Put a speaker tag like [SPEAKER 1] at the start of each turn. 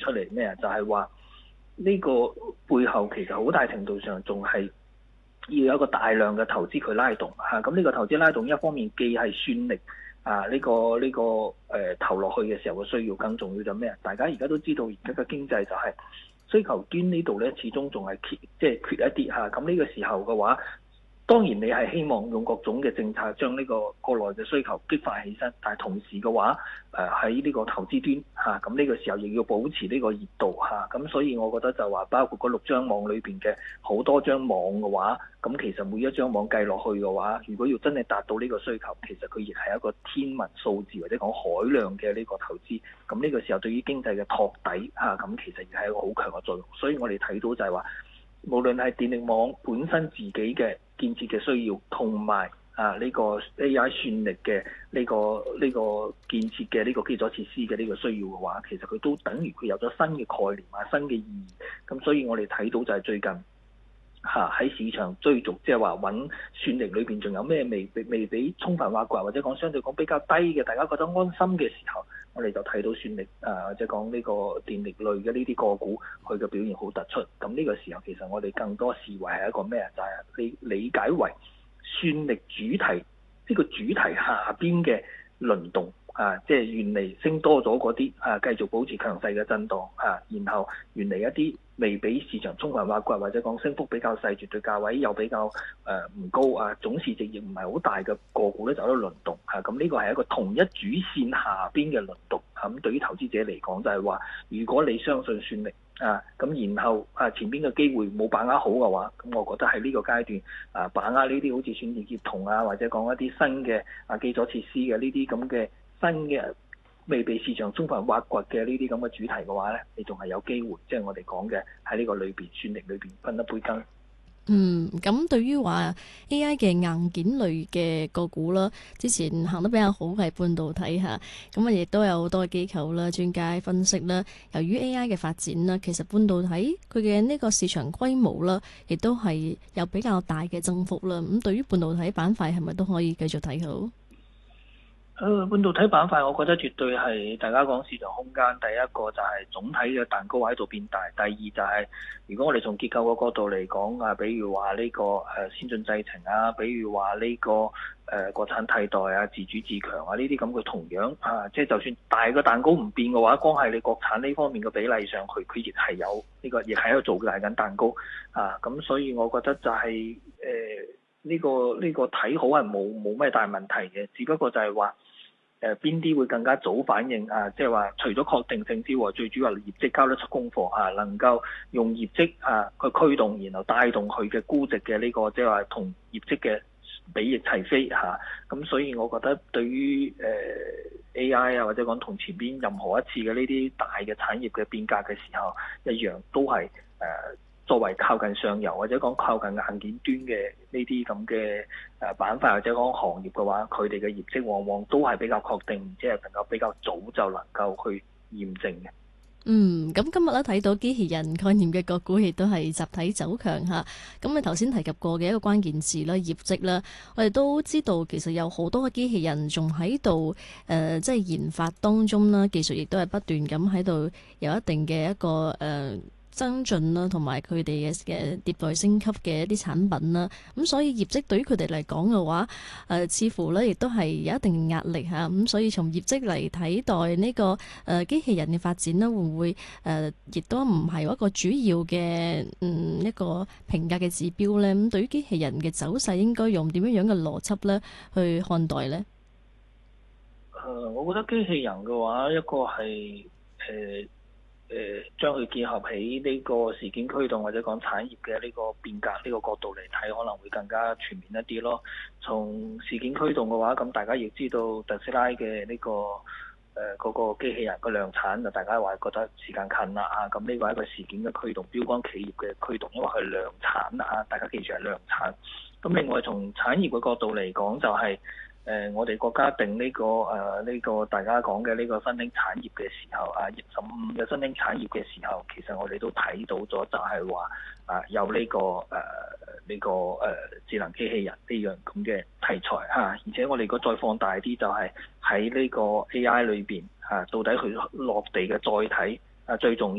[SPEAKER 1] 出嚟咩啊？就係話呢個背後其實好大程度上仲係要有一個大量嘅投資去拉動嚇。咁呢個投資拉動一方面既係算力投落去嘅時候嘅需要，更重要就咩啊？大家而家都知道而家嘅經濟就係需求端呢度咧，始終仲係缺一啲嚇。咁呢個時候嘅話，當然你係希望用各種嘅政策將呢個國內嘅需求激發起身，但係同時嘅話，喺呢個投資端嚇，咁呢個時候亦要保持呢個熱度嚇。咁所以我覺得就話，包括嗰6張網裏邊嘅好多張網嘅話，咁其實每一張網計落去嘅話，如果要真係達到呢個需求，其實佢亦係一個天文數字或者講海量嘅呢個投資。咁呢個時候對於經濟嘅托底嚇，咁其實亦係一個好強嘅作用。所以我哋睇到就係話，無論係電力網本身自己嘅建設嘅需要，同埋呢個 AI 算力嘅呢個建設嘅呢個基礎設施嘅呢個需要嘅話，其實佢都等於佢有咗新嘅概念啊、新嘅意義。咁所以我哋睇到就係最近喺市場追逐，即係話揾算力裏邊仲有咩未俾充分挖掘，或者講相對講比較低嘅，大家覺得安心嘅時候，我哋就睇到算力或者講呢個電力類嘅呢啲個股，佢嘅表現好突出。咁呢個時候其實我哋更多視為係一個咩啊？就係你理解為算力主題呢個主題下邊嘅輪動即係原嚟升多咗嗰啲繼續保持強勢嘅震盪然後原嚟一啲未俾市場充分挖掘，或者講升幅比較細、絕對價位又比較唔高總市值亦唔係好大嘅個股咧，就喺度輪動咁呢個係一個同一主線下邊嘅輪動咁對於投資者嚟講就係話，如果你相信算力咁然後前邊嘅機會冇把握好嘅話，咁我覺得喺呢個階段把握呢啲好似算力協同或者講一啲新嘅基礎設施嘅呢啲咁嘅新嘅未被市場充分挖掘嘅呢啲咁嘅主題嘅話咧，你仲係有機會，即係我哋講嘅喺呢個裏邊算力裏邊分一杯羹。
[SPEAKER 2] 咁對於話 AI 嘅硬件類嘅個股啦，之前行得比較好係半導體嚇，咁亦都有好多機構啦、專家分析啦。由於 AI 嘅發展啦，其實半導體佢嘅呢個市場規模啦，亦都係有比較大嘅增幅啦。咁對於半導體板塊係咪都可以繼續睇好？
[SPEAKER 1] 半導體板塊，我覺得絕對係大家講市場空間。第一個就係總體嘅蛋糕喺度變大，第二就係如果我哋從結構嘅角度嚟講比如話呢個先進製程比如話呢個國產替代自主自強呢啲咁嘅同樣即係就算大嘅蛋糕唔變嘅話，光係你國產呢方面嘅比例上，佢亦係有呢個，亦係喺度做大緊蛋糕咁所以我覺得就係呢個睇好係冇咩大問題嘅，只不過就係話邊啲會更加早反應即係話除咗確定性之外，最主要係業績交得出功課能夠用業績去驅動，然後帶動佢嘅估值嘅呢個即係話同業績嘅比翼齊飛咁所以我覺得對於AI 或者講同前邊任何一次嘅呢啲大嘅產業嘅變革嘅時候一樣，都係作為靠近上游或者講靠近硬件端嘅呢啲咁嘅板塊或者講行業嘅話，佢哋嘅業績往往都係比較確定，即係能夠比較早就能夠去驗證嘅。
[SPEAKER 2] 咁今日咧睇到機器人概念嘅個股亦都係集體走強嚇。咁你頭先提及過嘅一個關鍵字啦，業績啦，我哋都知道其實有好多嘅機器人仲喺度即係研發當中啦，技術亦都係不斷咁喺度有一定嘅一個增進啦，同埋佢哋嘅迭代升級嘅一啲產品啦，咁所以業績對於佢哋嚟講嘅話，似乎咧亦都係有一定壓力嚇，咁所以從業績嚟睇待呢個機器人嘅發展咧，會唔會亦都唔係一個主要嘅一個評價嘅指標咧？咁對於機器人嘅走勢，應該用點樣樣嘅邏輯咧去看待咧？
[SPEAKER 1] 我覺得機器人嘅話，一個係將佢結合起呢個事件驅動或者講產業嘅呢個變革呢個角度嚟睇，可能會更加全面一啲咯。從事件驅動嘅話，咁大家亦知道特斯拉嘅呢個嗰個機器人個量產，就大家話覺得時間近啦咁呢個係一個事件嘅驅動，標杆企業嘅驅動，因為佢係量產大家記住係量產。咁另外從產業嘅角度嚟講，就係我哋國家定呢個大家講嘅呢個新興產業嘅時候15嘅新興產業嘅時候，其實我哋都睇到咗，就係話有呢個智能機器人呢樣咁嘅題材而且我哋如果再放大啲，就係喺呢個 AI 裏邊到底佢落地嘅載體最重要。